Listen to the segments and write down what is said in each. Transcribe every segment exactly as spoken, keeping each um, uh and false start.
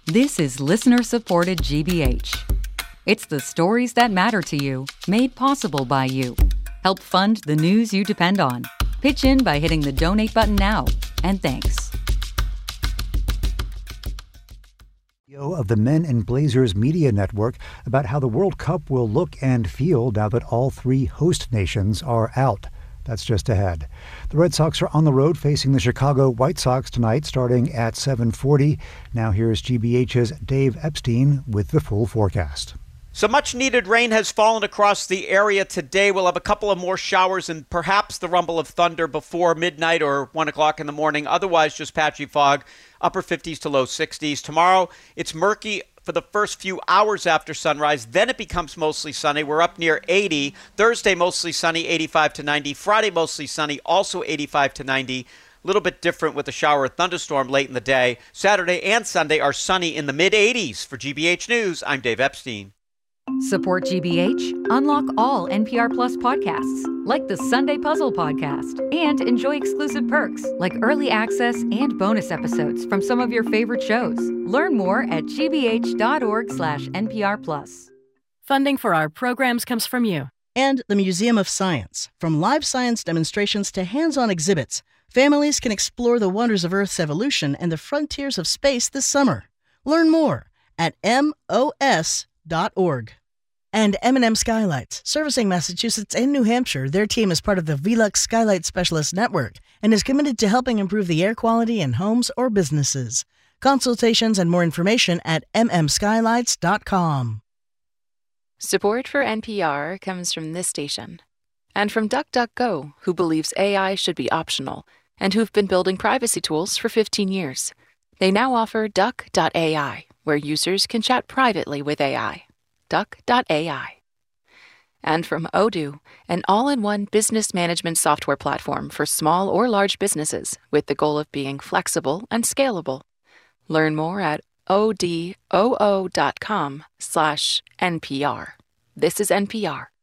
This is listener-supported G B H. It's the stories that matter to you, made possible by you. Help fund the news you depend on. Pitch in by hitting the donate button now. And thanks. Of the Men in Blazers Media Network about how the World Cup will look and feel now that all three host nations are out. That's just ahead. The Red Sox are on the road facing the Chicago White Sox tonight starting at seven forty. Now here's G B H's Dave Epstein with the full forecast. Some much-needed rain has fallen across the area today. We'll have a couple of more showers and perhaps the rumble of thunder before midnight or one o'clock in the morning. Otherwise, just patchy fog, upper fifties to low sixties. Tomorrow, it's murky for the first few hours after sunrise. Then it becomes mostly sunny. We're up near eighty. Thursday, mostly sunny, eighty-five to ninety. Friday, mostly sunny, also eighty-five to ninety. A little bit different with a shower or thunderstorm late in the day. Saturday and Sunday are sunny in the mid-eighties. For G B H News, I'm Dave Epstein. Support G B H, unlock all N P R Plus podcasts, like the Sunday Puzzle podcast, and enjoy exclusive perks like early access and bonus episodes from some of your favorite shows. Learn more at gbh.org slash NPR Plus. Funding for our programs comes from you. And the Museum of Science. From live science demonstrations to hands-on exhibits, families can explore the wonders of Earth's evolution and the frontiers of space this summer. Learn more at M O S dot org. And M and M Skylights, servicing Massachusetts and New Hampshire. Their team is part of the Velux Skylight Specialist Network and is committed to helping improve the air quality in homes or businesses. Consultations and more information at m m skylights dot com. Support for N P R comes from this station and from DuckDuckGo, who believes A I should be optional and who've been building privacy tools for fifteen years. They now offer duck dot A I, where users can chat privately with A I. duck dot A I. And from Odoo, an all-in-one business management software platform for small or large businesses with the goal of being flexible and scalable. Learn more at odoo dot com slash N P R. This is N P R.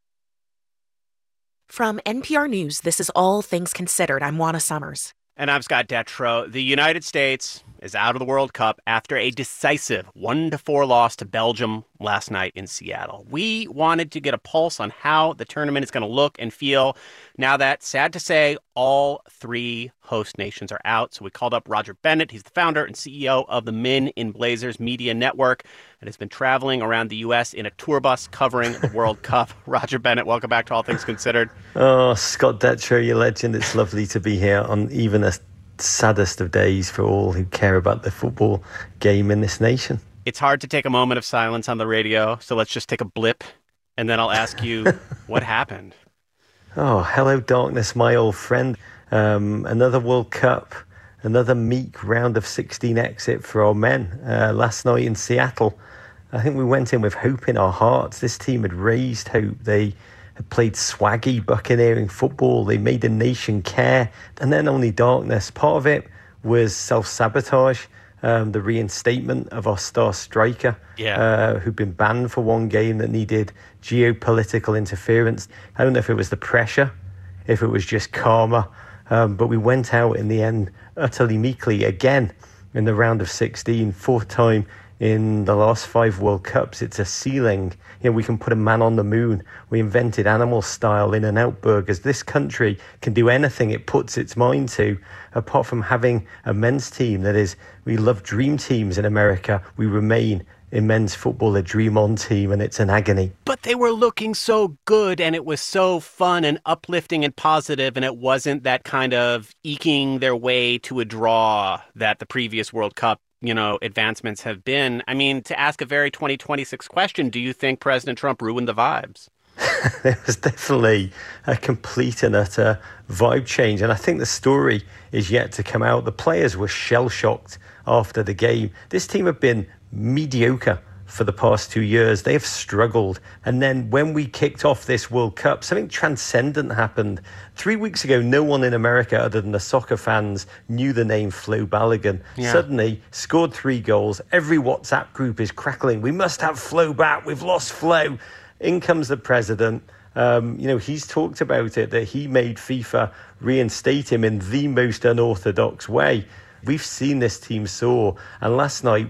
From N P R News, this is All Things Considered. I'm Juana Summers. And I'm Scott Detrow. The United States is out of the World Cup after a decisive one to four loss to Belgium last night in Seattle. We wanted to get a pulse on how the tournament is going to look and feel now that, sad to say, all three host nations are out. So we called up Roger Bennett. He's the founder and C E O of the Men in Blazers Media Network and has been traveling around the U S in a tour bus covering the World Cup. Roger Bennett, welcome back to All Things Considered. Oh, Scott Detrow, you legend. It's lovely to be here on even a saddest of days for all who care about the football game in this nation. It's hard to take a moment of silence on the radio, so let's just take a blip, and then I'll ask you what happened. Oh, hello, darkness, my old friend. Um, another World Cup, another meek round of sixteen exit for our men. Uh, last night in Seattle, I think we went in with hope in our hearts. This team had raised hope. They had played swaggy, buccaneering football. They made the nation care. And then only darkness. Part of it was self-sabotage, um, the reinstatement of our star striker, yeah. uh, who'd been banned for one game that needed geopolitical interference. I don't know if it was the pressure, if it was just karma, um, but we went out in the end utterly meekly again in the round of sixteen, fourth time in the last five World Cups. It's a ceiling. You know, we can put a man on the moon. We invented animal style In-N-Out burgers. This country can do anything it puts its mind to, apart from having a men's team that is, we love dream teams in America. We remain in men's football a dream on team, and it's an agony. But they were looking so good, and it was so fun and uplifting and positive, and it wasn't that kind of eking their way to a draw that the previous World Cup, you know, advancements have been. I mean, to ask a very twenty twenty-six question, do you think President Trump ruined the vibes? There was definitely a complete and utter vibe change. And I think the story is yet to come out. The players were shell-shocked after the game. This team have been mediocre for the past two years. They have struggled. And then when we kicked off this World Cup, something transcendent happened. Three weeks ago, no one in America other than the soccer fans knew the name Flo Balogun. Yeah. Suddenly, scored three goals. Every WhatsApp group is crackling. We must have Flo back. We've lost Flo. In comes the president. Um, you know, he's talked about it, that he made FIFA reinstate him in the most unorthodox way. We've seen this team soar. And last night,